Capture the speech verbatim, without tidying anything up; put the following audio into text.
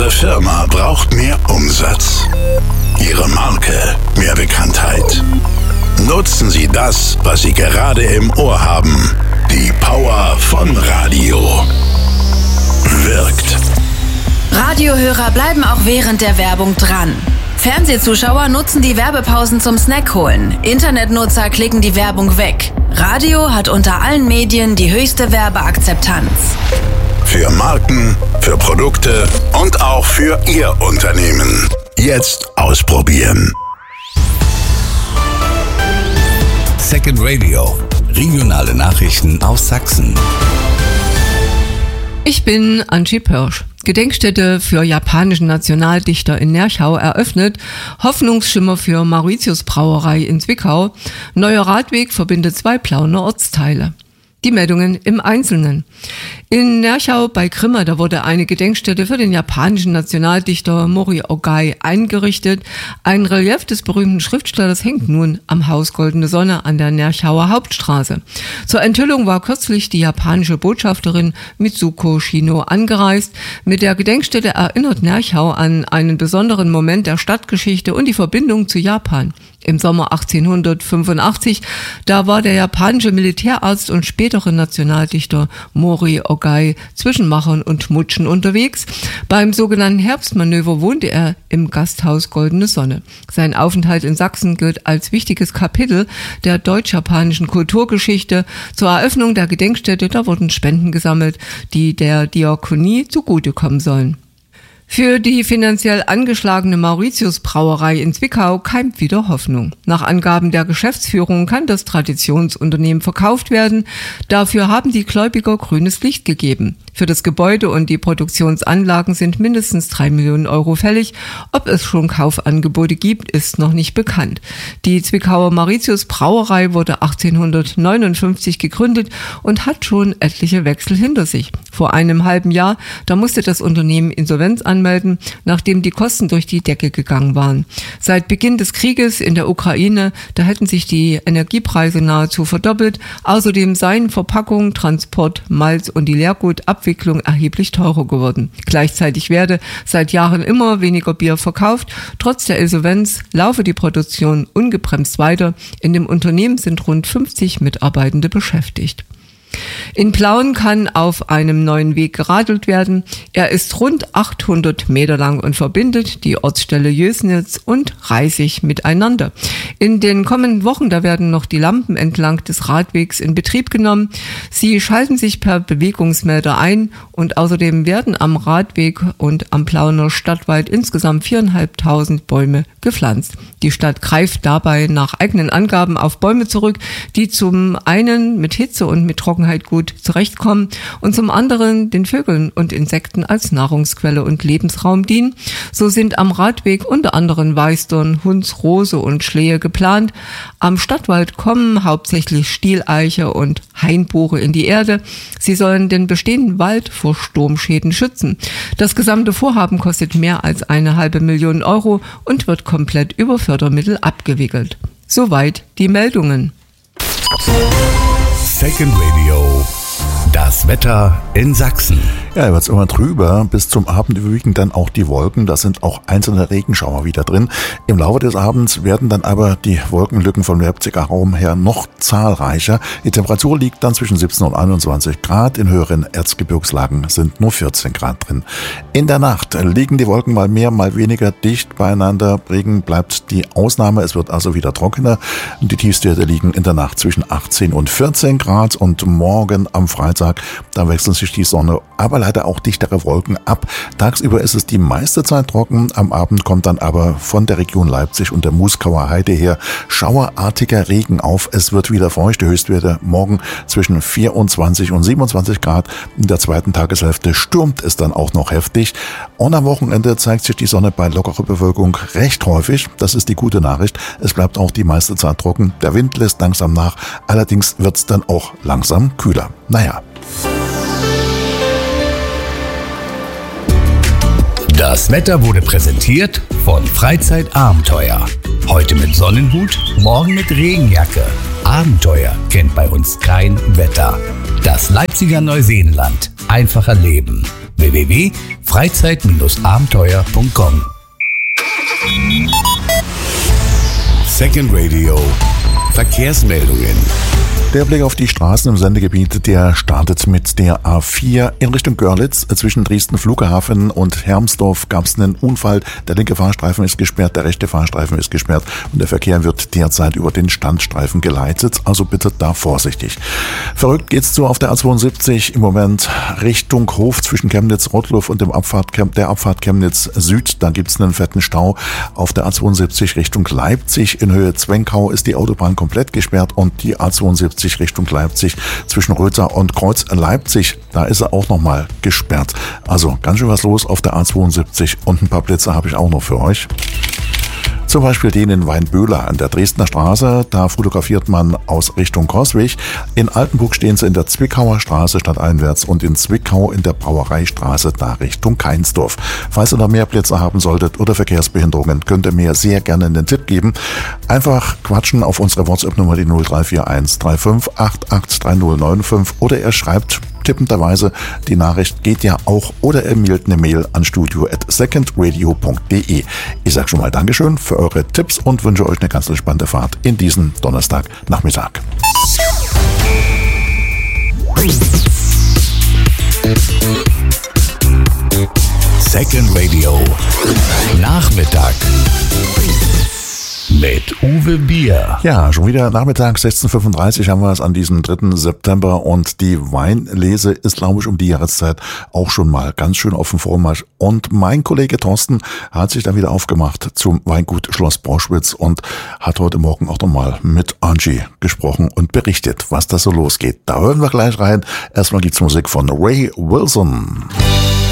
Ihre Firma braucht mehr Umsatz. Ihre Marke mehr Bekanntheit. Nutzen Sie das, was Sie gerade im Ohr haben. Die Power von Radio. Wirkt. Radiohörer bleiben auch während der Werbung dran. Fernsehzuschauer nutzen die Werbepausen zum Snack holen. Internetnutzer klicken die Werbung weg. Radio hat unter allen Medien die höchste Werbeakzeptanz. Für Marken, für Produkte und auch für Ihr Unternehmen. Jetzt ausprobieren. Second Radio. Regionale Nachrichten aus Sachsen. Ich bin Angie Pörsch. Gedenkstätte für japanischen Nationaldichter in Nerchau eröffnet, Hoffnungsschimmer für Mauritius Brauerei in Zwickau, neuer Radweg verbindet zwei Plauener Ortsteile. Die Meldungen im Einzelnen. In Nerchau bei Grimma, da wurde eine Gedenkstätte für den japanischen Nationaldichter Mori Ogai eingerichtet. Ein Relief des berühmten Schriftstellers hängt nun am Haus Goldene Sonne an der Nerchauer Hauptstraße. Zur Enthüllung war kürzlich die japanische Botschafterin Mitsuko Shino angereist. Mit der Gedenkstätte erinnert Nerchau an einen besonderen Moment der Stadtgeschichte und die Verbindung zu Japan. Im Sommer achtzehnhundertfünfundachtzig, da war der japanische Militärarzt und spätere Nationaldichter Mori Ogai zwischen Machern und Mutschen unterwegs. Beim sogenannten Herbstmanöver wohnte er im Gasthaus Goldene Sonne. Sein Aufenthalt in Sachsen gilt als wichtiges Kapitel der deutsch-japanischen Kulturgeschichte. Zur Eröffnung der Gedenkstätte, da wurden Spenden gesammelt, die der Diakonie zugutekommen sollen. Für die finanziell angeschlagene Mauritius Brauerei in Zwickau keimt wieder Hoffnung. Nach Angaben der Geschäftsführung kann das Traditionsunternehmen verkauft werden. Dafür haben die Gläubiger grünes Licht gegeben. Für das Gebäude und die Produktionsanlagen sind mindestens drei Millionen Euro fällig. Ob es schon Kaufangebote gibt, ist noch nicht bekannt. Die Zwickauer Mauritius Brauerei wurde achtzehnhundertneunundfünfzig gegründet und hat schon etliche Wechsel hinter sich. Vor einem halben Jahr, da musste das Unternehmen Insolvenz anmelden, nachdem die Kosten durch die Decke gegangen waren. Seit Beginn des Krieges in der Ukraine, da hätten sich die Energiepreise nahezu verdoppelt. Außerdem seien Verpackung, Transport, Malz und die Leergutabwicklung erheblich teurer geworden. Gleichzeitig werde seit Jahren immer weniger Bier verkauft. Trotz der Insolvenz laufe die Produktion ungebremst weiter. In dem Unternehmen sind rund fünfzig Mitarbeitende beschäftigt. In Plauen kann auf einem neuen Weg geradelt werden. Er ist rund achthundert Meter lang und verbindet die Ortsstelle Jösnitz und Reisig miteinander. In den kommenden Wochen, da werden noch die Lampen entlang des Radwegs in Betrieb genommen. Sie schalten sich per Bewegungsmelder ein und außerdem werden am Radweg und am Plauener Stadtwald insgesamt viertausendfünfhundert Bäume gepflanzt. Die Stadt greift dabei nach eigenen Angaben auf Bäume zurück, die zum einen mit Hitze und mit Trockenheit gut zurechtkommen und zum anderen den Vögeln und Insekten als Nahrungsquelle und Lebensraum dienen. So sind am Radweg unter anderem Weißdorn, Hunds, Rose und Schlehe geplant. Am Stadtwald kommen hauptsächlich Stieleiche und Hainbuche in die Erde. Sie sollen den bestehenden Wald vor Sturmschäden schützen. Das gesamte Vorhaben kostet mehr als eine halbe Million Euro und wird komplett über Fördermittel abgewickelt. Soweit die Meldungen. Second Radio. Das Wetter in Sachsen. Ja, wird es immer trüber. Bis zum Abend überwiegen dann auch die Wolken. Da sind auch einzelne Regenschauer wieder drin. Im Laufe des Abends werden dann aber die Wolkenlücken vom Leipziger Raum her noch zahlreicher. Die Temperatur liegt dann zwischen siebzehn und einundzwanzig Grad. In höheren Erzgebirgslagen sind nur vierzehn Grad drin. In der Nacht liegen die Wolken mal mehr, mal weniger dicht beieinander. Regen bleibt die Ausnahme. Es wird also wieder trockener. Die Tiefstwerte liegen in der Nacht zwischen achtzehn und vierzehn Grad. Und morgen am Freitag, da wechseln sich die Sonne, aber leider auch dichtere Wolken ab. Tagsüber ist es die meiste Zeit trocken. Am Abend kommt dann aber von der Region Leipzig und der Muskauer Heide her schauerartiger Regen auf. Es wird wieder feucht. Die Höchstwerte morgen zwischen vierundzwanzig und siebenundzwanzig Grad. In der zweiten Tageshälfte stürmt es dann auch noch heftig. Und am Wochenende zeigt sich die Sonne bei lockerer Bewölkung recht häufig. Das ist die gute Nachricht. Es bleibt auch die meiste Zeit trocken. Der Wind lässt langsam nach. Allerdings wird es dann auch langsam kühler. Naja. Das Wetter wurde präsentiert von Freizeitabenteuer. Heute mit Sonnenhut, morgen mit Regenjacke. Abenteuer kennt bei uns kein Wetter. Das Leipziger Neuseenland. Einfacher Leben. w w w punkt freizeit abenteuer punkt com. Second Radio. Verkehrsmeldungen. Der Blick auf die Straßen im Sendegebiet, der startet mit der A vier in Richtung Görlitz. Zwischen Dresden Flughafen und Hermsdorf gab es einen Unfall. Der linke Fahrstreifen ist gesperrt, der rechte Fahrstreifen ist gesperrt und der Verkehr wird derzeit über den Standstreifen geleitet. Also bitte da vorsichtig. Verrückt geht's zu auf der A zweiundsiebzig im Moment Richtung Hof zwischen Chemnitz-Rottluff und dem Abfahrt, der Abfahrt Chemnitz Süd. Da gibt's einen fetten Stau. Auf der A zweiundsiebzig Richtung Leipzig in Höhe Zwenkau ist die Autobahn komplett gesperrt und die A zweiundsiebzig Richtung Leipzig zwischen Röther und Kreuz Leipzig, da ist er auch nochmal gesperrt. Also ganz schön was los auf der A zweiundsiebzig und ein paar Blitze habe ich auch noch für euch. Zum Beispiel den in Weinböhler an der Dresdner Straße. Da fotografiert man aus Richtung Coswig. In Altenburg stehen sie in der Zwickauer Straße stadteinwärts und in Zwickau in der Brauereistraße da Richtung Keinsdorf. Falls ihr da mehr Plätze haben solltet oder Verkehrsbehinderungen, könnt ihr mir sehr gerne einen Tipp geben. Einfach quatschen auf unsere WhatsApp-Nummer die null drei vier eins drei fünf acht acht drei null neun fünf oder ihr schreibt tippenderweise, die Nachricht geht ja auch, oder ihr mailt eine Mail an studio at secondradio punkt de. Ich sage schon mal Dankeschön für eure Tipps und wünsche euch eine ganz entspannte Fahrt in diesen Donnerstagnachmittag. Second Radio Nachmittag mit Uwe Bier. Ja, schon wieder Nachmittag, sechzehn Uhr fünfunddreißig haben wir es an diesem dritten September und die Weinlese ist, glaube ich, um die Jahreszeit auch schon mal ganz schön auf dem Vormarsch. Und mein Kollege Thorsten hat sich dann wieder aufgemacht zum Weingut Schloss Broschwitz und hat heute Morgen auch nochmal mit Angie gesprochen und berichtet, was da so losgeht. Da hören wir gleich rein. Erstmal gibt's Musik von Ray Wilson.